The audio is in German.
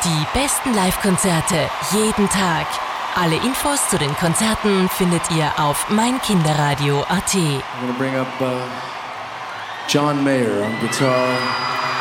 Die besten Live-Konzerte jeden Tag. Alle Infos zu den Konzerten findet ihr auf meinkinderradio.at. I'm gonna bring up John Mayer on guitar.